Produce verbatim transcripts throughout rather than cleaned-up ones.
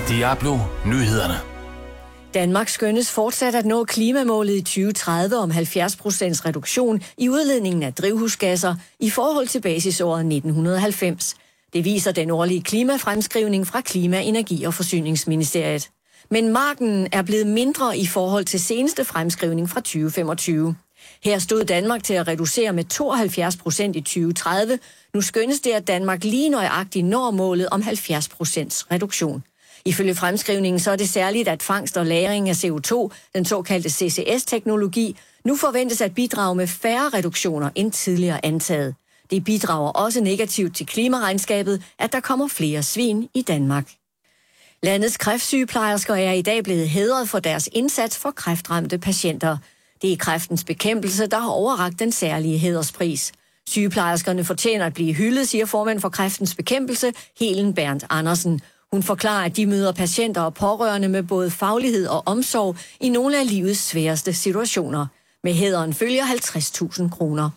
Diablo Nyhederne. Danmark skønnes fortsat at nå klimamålet i tyve tredive om halvfjerds procent reduktion i udledningen af drivhusgasser i forhold til basisåret nitten halvfems. Det viser den årlige klimafremskrivning fra Klima-, Energi- og Forsyningsministeriet. Men marken er blevet mindre i forhold til seneste fremskrivning fra tyve femogtyve. Her stod Danmark til at reducere med tooghalvfjerds procent i tyve tredive. Nu skønnes det, at Danmark lige nøjagtigt når målet om halvfjerds procent reduktion. Ifølge fremskrivningen så er det særligt, at fangst og lagring af C O to, den såkaldte C C S-teknologi, nu forventes at bidrage med færre reduktioner end tidligere antaget. Det bidrager også negativt til klimaregnskabet, at der kommer flere svin i Danmark. Landets kræftsygeplejersker er i dag blevet hædret for deres indsats for kræftramte patienter. Det er Kræftens Bekæmpelse, der har overrakt den særlige hæderspris. Sygeplejerskerne fortjener at blive hyldet, siger formand for Kræftens Bekæmpelse, Helen Berndt Andersen. Hun forklarer, at de møder patienter og pårørende med både faglighed og omsorg i nogle af livets sværeste situationer. Med hæderen følger halvtreds tusind kroner.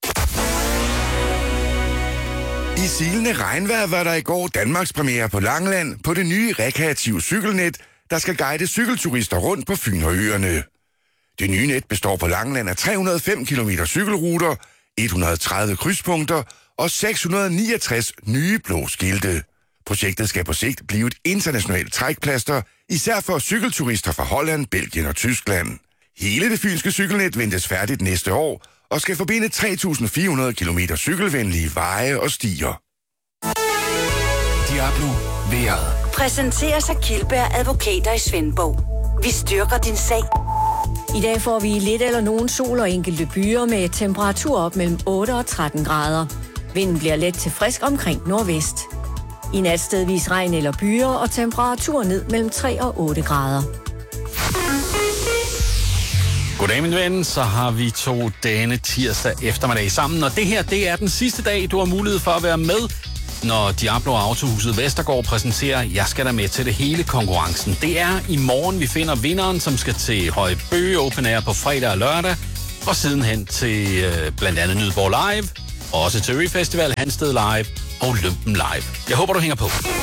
I silende regnvejr var der i går Danmarks premiere på Langeland på det nye rekreative cykelnet, der skal guide cykelturister rundt på Fyn og øerne. Det nye net består på Langeland af tre hundrede og fem kilometer cykelruter, et hundrede og tredive krydspunkter og seks hundrede og niogtres nye blå skilte. Projektet skal på sigt blive et internationalt trækplaster, især for cykelturister fra Holland, Belgien og Tyskland. Hele det fynske cykelnet ventes færdigt næste år og skal forbinde tre tusind fire hundrede kilometer cykelvenlige veje og stier. Diablo vejret. Præsenteres af Kildberg Advokater i Svendborg. Vi styrker din sag. I dag får vi lidt eller nogen sol og enkelte byer med temperatur op mellem otte og tretten grader. Vinden bliver let til frisk omkring nordvest. I nat stedvis regn eller byer og temperatur ned mellem tre og otte grader. Goddag, min ven. Så har vi to dage tirsdag eftermiddag sammen, og det her, det er den sidste dag, du har mulighed for at være med, når Diablo Autohuset Vestergaard præsenterer Jeg skal da med til det hele konkurrencen. Det er i morgen, vi finder vinderen, som skal til Højbøge Open Air på fredag og lørdag, og sidenhen til øh, blandt andet Nyborg Live, også til Ø Festival, Hansted Live og Lømpen Live. Jeg håber, du hænger på.